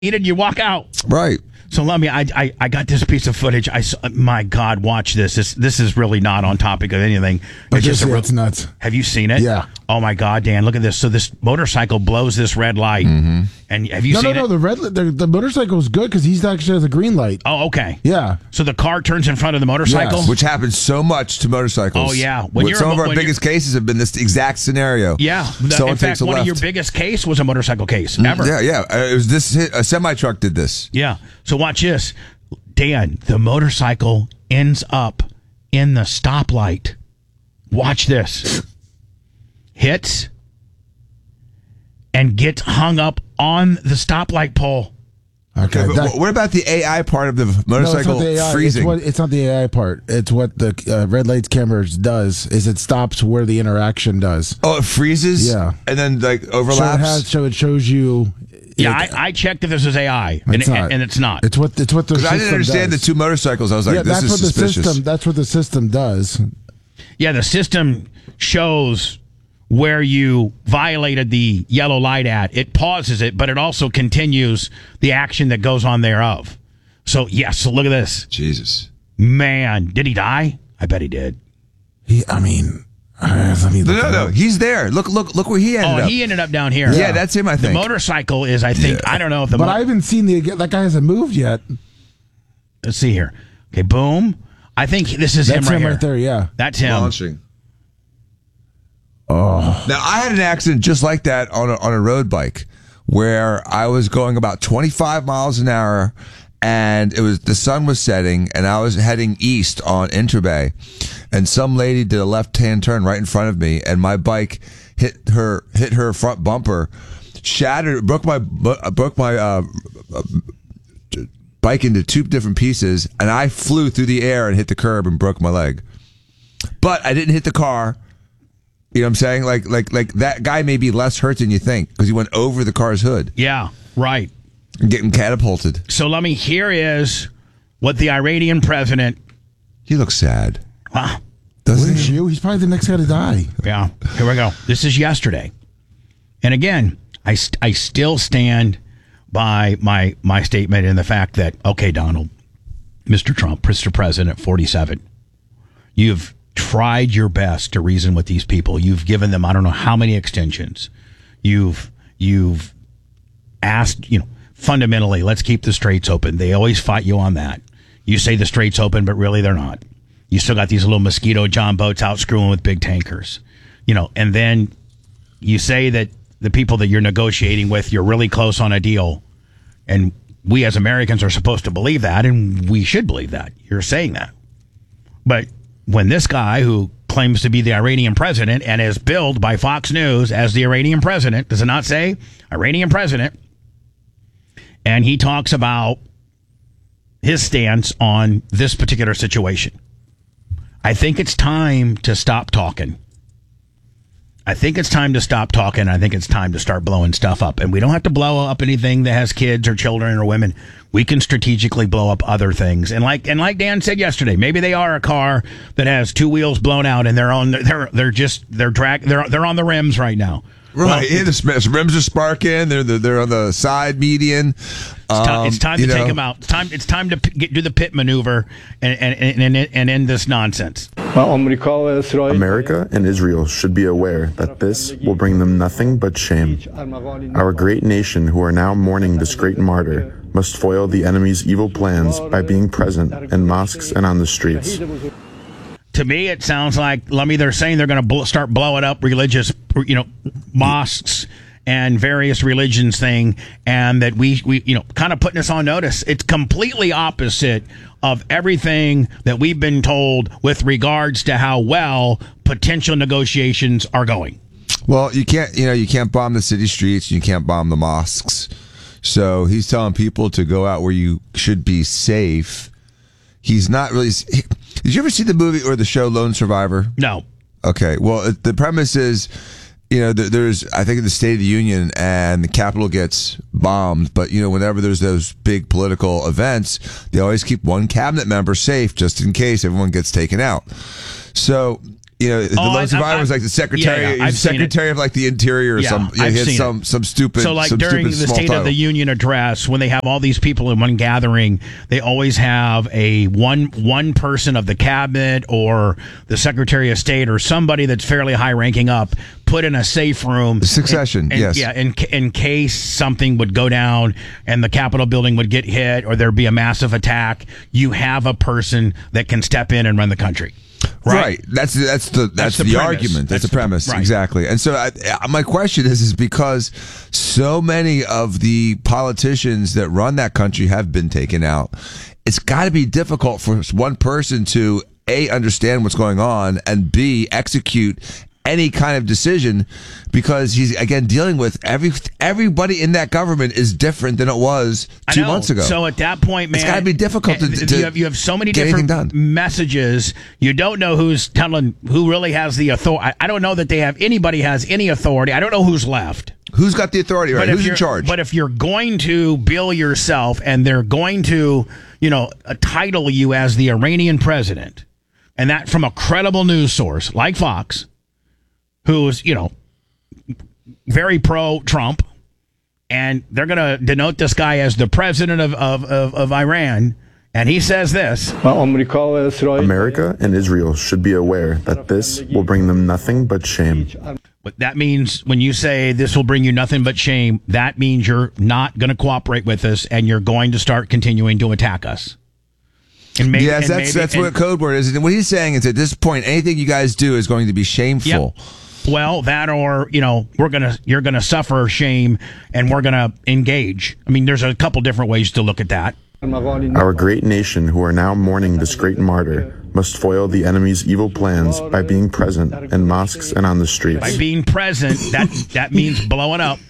and you walk out. Right. So let me. I got this piece of footage. My God, watch this. This is really not on topic of anything. It's just it's nuts. Have you seen it? Yeah. Oh my God, Dan, look at this. So this motorcycle blows this red light, and have you seen it? No. The motorcycle is good because he's actually has a green light. Oh, okay. Yeah. So the car turns in front of the motorcycle, Yes. Which happens so much to motorcycles. Oh, yeah. Some of our biggest cases have been this exact scenario. Yeah. Someone In fact, takes a one left. of your biggest case was a motorcycle case ever. Yeah. It was this. A semi truck did this. Yeah. So watch this. Dan, the motorcycle ends up in the stoplight. Watch this. Hits and gets hung up on the stoplight pole. Okay. But what about the AI part of the motorcycle freezing? It's not the AI part. It's what the red lights cameras does. Is it stops where the interaction does. Oh, it freezes. Yeah. And then like overlaps. So it shows you. Yeah, I checked if this is AI, and it's not. It's what the system Because I didn't understand does. the two motorcycles. I was like, this is suspicious. That's what the system does. Yeah, the system shows where you violated the yellow light at. It pauses it, but it also continues the action that goes on thereof. So, yes, so look at this. Jesus. Man, did he die? I bet he did. Let me look No. He's there. Look where he ended up. He ended up down here. Yeah, that's him, I think. The motorcycle is, I think, I don't know if the... But I haven't seen that guy hasn't moved yet. Let's see here. Okay, boom. I think this is That's him right him here. right there, yeah. That's him. Launching. Oh. Now, I had an accident just like that on a road bike where I was going about 25 miles an hour and the sun was setting and I was heading east on Interbay and some lady did a left-hand turn right in front of me and my bike hit her front bumper, broke my bike into two different pieces and I flew through the air and hit the curb and broke my leg. But I didn't hit the car. You know what I'm saying? Like that guy may be less hurt than you think because he went over the car's hood. Yeah, right. And getting catapulted. So let me, here is what the Iranian president... He looks sad. Doesn't he? He's probably the next guy to die. Yeah, here we go. This is yesterday. And again, I still stand by my statement in the fact that, okay, Donald, Mr. Trump, Mr. President, 47, you've tried your best to reason with these people. You've given them, I don't know how many extensions. You've asked, fundamentally, let's keep the straits open. They always fight you on that. You say the straits open, but really they're not. You still got these little mosquito John boats out screwing with big tankers. And then you say that the people that you're negotiating with, you're really close on a deal. And we as Americans are supposed to believe that, and we should believe that. You're saying that. But when this guy who claims to be the Iranian president and is billed by Fox News as the Iranian president, does it not say Iranian president? And he talks about his stance on this particular situation. I think it's time to stop talking. I think it's time to stop talking. I think it's time to start blowing stuff up. And we don't have to blow up anything that has kids or children or women. We can strategically blow up other things. And like Dan said yesterday, maybe they are a car that has two wheels blown out and they're on the rims right now. Right, the rims are sparking. They're on the side median. It's time to take them out. It's time to do the pit maneuver and end this nonsense. America and Israel should be aware that this will bring them nothing but shame. Our great nation, who are now mourning this great martyr, must foil the enemy's evil plans by being present in mosques and on the streets. To me, it sounds like, they're saying they're going to start blowing up religious, mosques and various religions thing, and that we kind of putting us on notice. It's completely opposite of everything that we've been told with regards to how well potential negotiations are going. Well, you can't bomb the city streets, you can't bomb the mosques. So he's telling people to go out where you should be safe. He's not really... Did you ever see the movie or the show Lone Survivor? No. Okay. Well, the premise is, there's, I think, in the State of the Union and the Capitol gets bombed. But, whenever there's those big political events, they always keep one cabinet member safe just in case everyone gets taken out. So, the lone survivor was like the secretary, of like the interior or some. He had some stupid. So like during the State of the Union address, when they have all these people in one gathering, they always have a one person of the cabinet or the Secretary of State or somebody that's fairly high ranking up put in a safe room. Succession, yes. Yeah, in case something would go down and the Capitol building would get hit or there'd be a massive attack, you have a person that can step in and run the country. Right. That's the argument. That's the premise. Right. Exactly. And so my question is because so many of the politicians that run that country have been taken out, it's got to be difficult for one person to A, understand what's going on, and B, execute any kind of decision, because he's again dealing with everybody in that government is different than it was 2 months ago. So at that point, man, it's got to be difficult to you have so many different messages. You don't know who's telling who really has the authority. I don't know that anybody has any authority. I don't know who's left. Who's got the authority, right? Who's in charge? But if you're going to bill yourself and they're going to, title you as the Iranian president, and that from a credible news source like Fox, who's, very pro-Trump, and they're going to denote this guy as the president of Iran, and he says this. America and Israel should be aware that this will bring them nothing but shame. But that means when you say this will bring you nothing but shame, that means you're not going to cooperate with us, and you're going to start continuing to attack us. That's what a code word is. And what he's saying is at this point, anything you guys do is going to be shameful. Yep. Well, that or, you're going to suffer shame and we're going to engage. I mean, there's a couple different ways to look at that. Our great nation, who are now mourning this great martyr, must foil the enemy's evil plans by being present in mosques and on the streets. By being present, that means blowing up.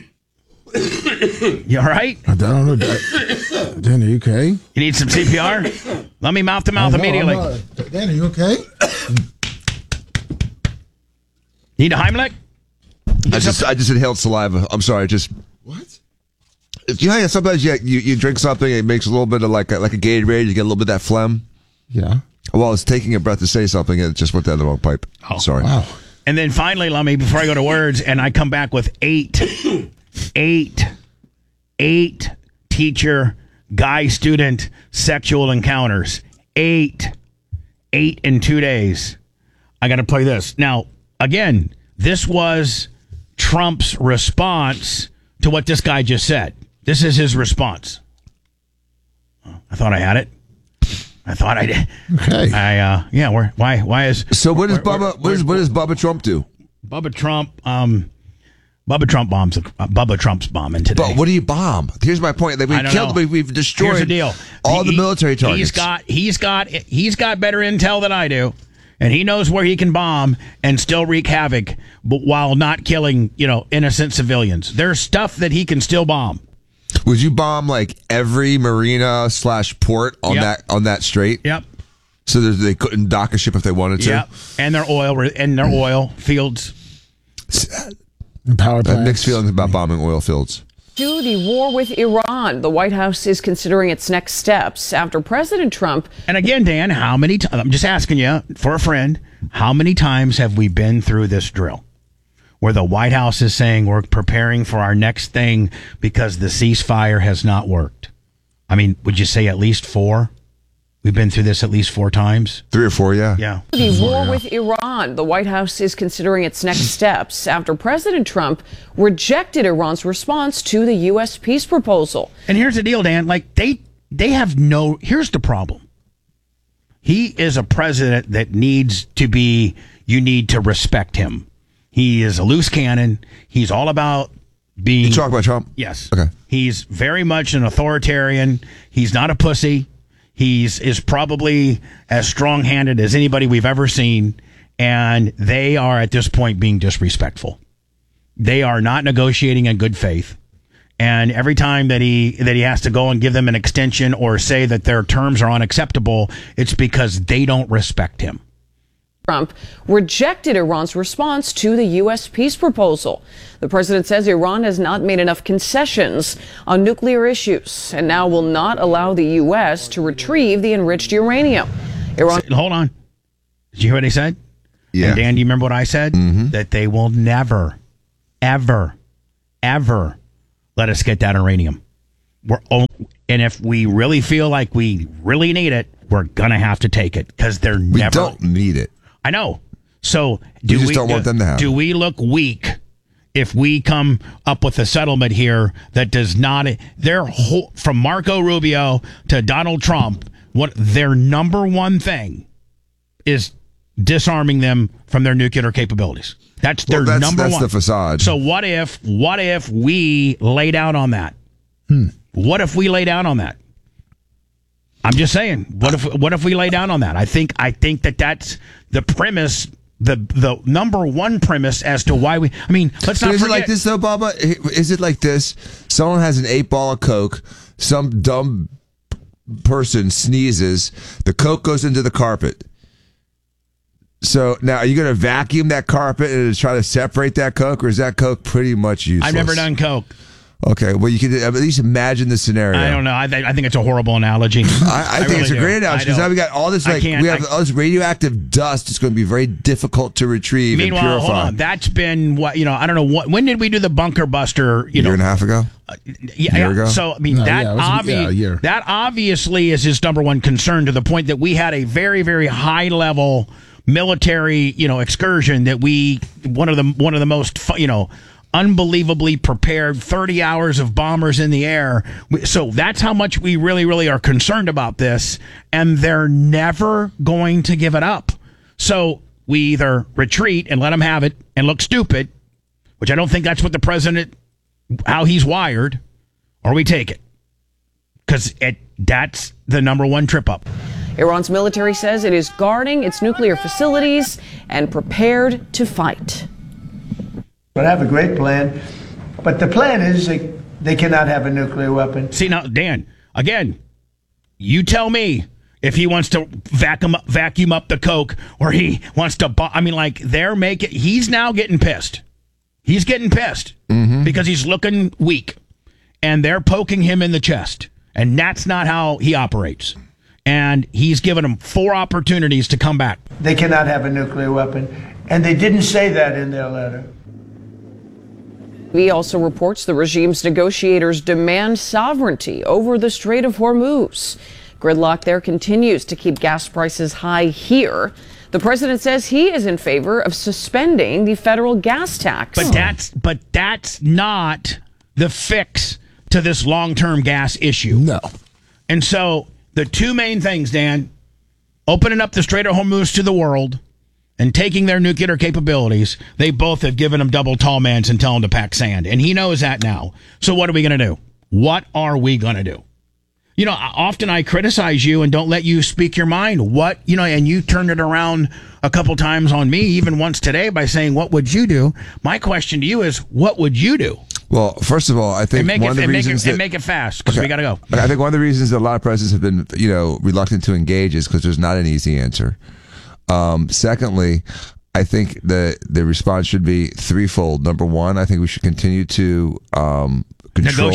You all right? I don't know. Dan, are you okay? You need some CPR? Let me mouth to mouth immediately. Dan, are you okay? Need a Heimlich? I just inhaled saliva. I'm sorry. What? Sometimes you drink something, it makes a little bit of like a Gatorade. You get a little bit of that phlegm. Yeah. Well, I was taking a breath to say something, and it just went down the wrong pipe. Oh, sorry. Wow. And then finally, let me, before I go to words, and I come back with eight teacher, guy student sexual encounters. Eight in 2 days. I got to play this. Now, again, this was Trump's response to what this guy just said. This is his response. I thought I had it. I thought I did. Okay. Why is so? What does Bubba Trump do? Bubba Trump's bombing today. But what do you bomb? Here's my point. We've destroyed Here's the deal. all the military targets. He's got better intel than I do, and he knows where he can bomb and still wreak havoc, but while not killing innocent civilians. There's stuff that he can still bomb. Would you bomb like every marina / port on that strait? Yep. So they couldn't dock a ship if they wanted to. Yep. And their oil fields. Power plants. Mixed feelings about bombing oil fields. To the war with Iran, the White House is considering its next steps after President Trump. And again, Dan, how many times? I'm just asking you for a friend. How many times have we been through this drill, where the White House is saying we're preparing for our next thing because the ceasefire has not worked? I mean, would you say at least 4? We've been through this at least 4 times. 3 or 4, yeah. Yeah. The war with Iran. The White House is considering its next steps after President Trump rejected Iran's response to the U.S. peace proposal. And here's the deal, Dan. Like they have no. Here's the problem. He is a president that needs to be. You need to respect him. He is a loose cannon. He's all about being. You talk about Trump? Yes. Okay. He's very much an authoritarian. He's not a pussy. Is probably as strong-handed as anybody we've ever seen, and they are at this point being disrespectful. They are not negotiating in good faith, and every time that he has to go and give them an extension or say that their terms are unacceptable, it's because they don't respect him. Trump rejected Iran's response to the U.S. peace proposal. The president says Iran has not made enough concessions on nuclear issues and now will not allow the U.S. to retrieve the enriched uranium. Hold on. Did you hear what he said? Yeah. And Dan, do you remember what I said? That they will never, ever, ever let us get that uranium. And if we really feel like we really need it, we're going to have to take it because they're We never. don't need it. I know. So We just don't want them to have do it. we look weak if we come up with a settlement here that does not? From Marco Rubio to Donald Trump, what their number one thing is disarming them from their nuclear capabilities. That's their number one. That's the facade. So what if we lay down on that? What if we lay down on that? I'm just saying. What if we lay down on that? I think that's the premise, the number one premise as to why we. I mean, let's not. Is forget, it like this though, Bubba? Is it like this? Someone has an 8-ball of Coke. Some dumb person sneezes. The Coke goes into the carpet. So now, are you going to vacuum that carpet and try to separate that Coke, or is that Coke pretty much useless? I've never done Coke. Okay, well, you can at least imagine the scenario. I don't know. I think it's a horrible analogy. I think it's a great analogy because now we got all this all this radioactive dust. It's going to be very difficult to retrieve and purify. Hold on. That's been what I don't know when did we do the bunker buster? Year and a half ago. Year ago. So I mean a year. That obviously is his number one concern to the point that we had a very, very high level military excursion that one of the most unbelievably prepared 30 hours of bombers in the air. So that's how much we really, really are concerned about this. And they're never going to give it up. So we either retreat and let them have it and look stupid, which I don't think that's what the president, how he's wired, or we take it. Because that's the number one trip up. Iran's military says it is guarding its nuclear facilities and prepared to fight. But I have a great plan. But the plan is they cannot have a nuclear weapon. See, now, Dan, again, you tell me if he wants to vacuum up the Coke or he wants to... he's now getting pissed. He's getting pissed because he's looking weak. And they're poking him in the chest. And that's not how he operates. And he's given them 4 opportunities to come back. They cannot have a nuclear weapon. And they didn't say that in their letter. He also reports the regime's negotiators demand sovereignty over the Strait of Hormuz. Gridlock there continues to keep gas prices high here. The president says he is in favor of suspending the federal gas tax. But that's not the fix to this long-term gas issue. No. And so the 2 main things, Dan, opening up the Strait of Hormuz to the world and taking their nuclear capabilities, they both have given him double tall mans and tell him to pack sand. And he knows that now. So what are we going to do? What are we going to do? Often I criticize you and don't let you speak your mind. And you turned it around a couple times on me, even once today, by saying, what would you do? My question to you is, what would you do? Well, first of all, I think one of the reasons make it fast because we got to go. I think one of the reasons that a lot of presidents have been, reluctant to engage is because there's not an easy answer. Secondly, I think the response should be threefold. Number one, I think we should continue to control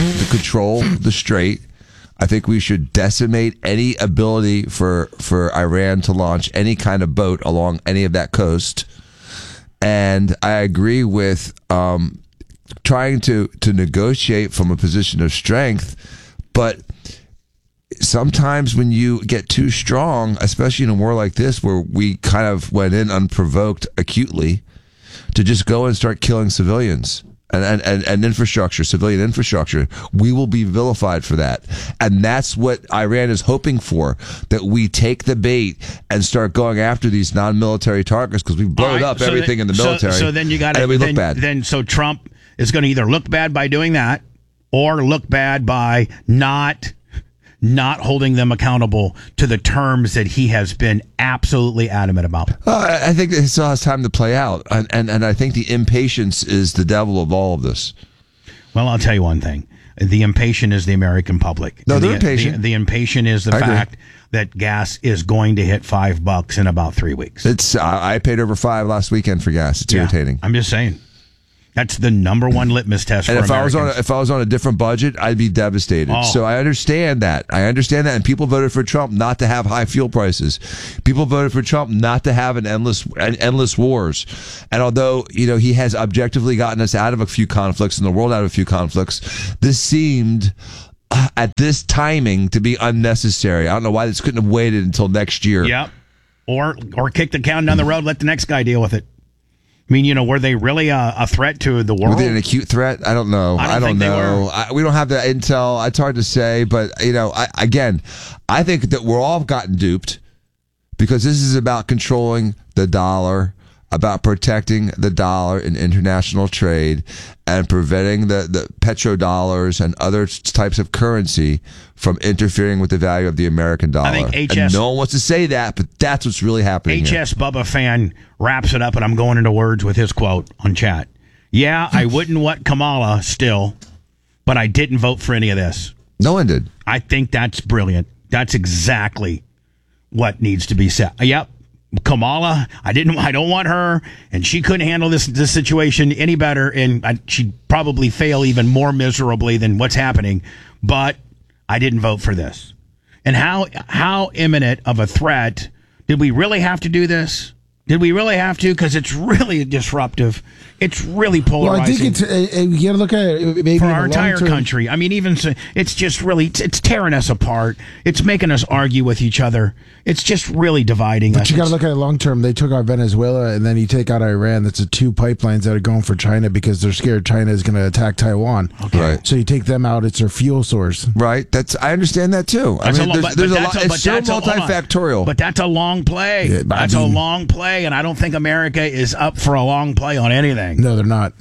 the strait. I think we should decimate any ability for Iran to launch any kind of boat along any of that coast. And I agree with trying to negotiate from a position of strength, but sometimes when you get too strong, especially in a war like this where we kind of went in unprovoked acutely, to just go and start killing civilians and infrastructure, civilian infrastructure, we will be vilified for that. And that's what Iran is hoping for, that we take the bait and start going after these non-military targets because we've blown up everything in the military. So then you got to look bad. So Trump is going to either look bad by doing that or look bad by not holding them accountable to the terms that he has been absolutely adamant about. I think it still has time to play out. And I think the impatience is the devil of all of this. Well, I'll tell you one thing. The impatient is the American public. No, they're impatient. The impatient is the fact that gas is going to hit $5 in about 3 weeks. I paid over $5 last weekend for gas. It's irritating. I'm just saying. That's the number one litmus test And for if Americans. I was on a different budget, I'd be devastated. Oh. So I understand that. And people voted for Trump not to have high fuel prices. People voted for Trump not to have an endless wars. And although, he has objectively gotten us out of a few conflicts and the world out of a few conflicts, this seemed at this timing to be unnecessary. I don't know why this couldn't have waited until next year. Yep. Or kick the can down the road, let the next guy deal with it. I mean, were they really a threat to the world? Were they an acute threat? I don't know. I don't think know. they were. We don't have that intel. It's hard to say, but I think that we're all gotten duped because this is about controlling the dollar, about protecting the dollar in international trade, and preventing the petrodollars and other types of currency from interfering with the value of the American dollar. I think And no one wants to say that, but that's what's really happening here. HS Bubba fan wraps it up, and I'm going into words with his quote on chat. Yeah, I wouldn't want Kamala still, but I didn't vote for any of this. No one did. I think that's brilliant. That's exactly what needs to be said. Yep. Kamala, I don't want her, and she couldn't handle this situation any better, and she'd probably fail even more miserably than what's happening. But I didn't vote for this. And how imminent of a threat did we really have to do this? Did we really have to? Because it's really disruptive. It's really polarizing. Well, I think you got to look at it maybe for in our the entire long-term. country. I mean, even so, it's just really it's tearing us apart. It's making us argue with each other. It's just really dividing us. But you got to look at it long term. They took out Venezuela, and then you take out Iran. That's the two pipelines that are going for China because they're scared China is going to attack Taiwan. Okay. Right. So you take them out. It's their fuel source. Right. I understand that too. That's a long- there's a but lot. It's so hold on. multifactorial. But that's a long play. Yeah, but That's a long play, and I don't think America is up for a long play on anything. No, they're not.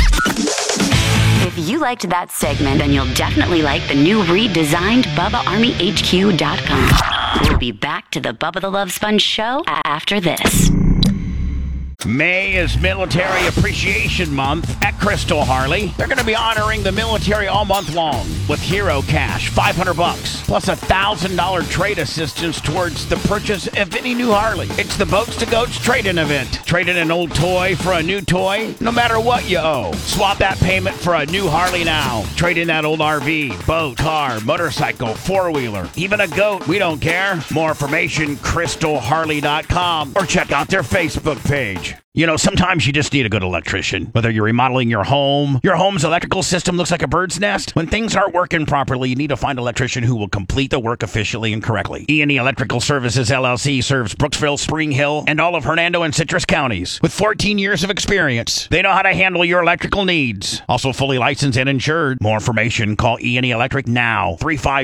If you liked that segment, then you'll definitely like the new redesigned BubbaArmyHQ.com. We'll be back to the Bubba the Love Sponge show after this. May is Military Appreciation Month at Crystal Harley. They're going to be honoring the military all month long with Hero Cash, $500, plus $1,000 trade assistance towards the purchase of any new Harley. It's the Boats to Goats trade-in event. Trade in an old toy for a new toy, no matter what you owe. Swap that payment for a new Harley now. Trade in that old RV, boat, car, motorcycle, four-wheeler, even a goat. We don't care. More information, crystalharley.com, or check out their Facebook page. Sometimes you just need a good electrician. Whether you're remodeling your home's electrical system looks like a bird's nest. When things aren't working properly, you need to find an electrician who will complete the work efficiently and correctly. E&E Electrical Services, LLC serves Brooksville, Spring Hill, and all of Hernando and Citrus counties. With 14 years of experience, they know how to handle your electrical needs. Also fully licensed and insured. More information, call E&E Electric now.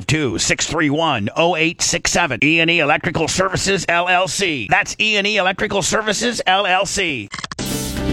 352-631-0867. E&E Electrical Services, LLC. That's E&E Electrical Services, LLC.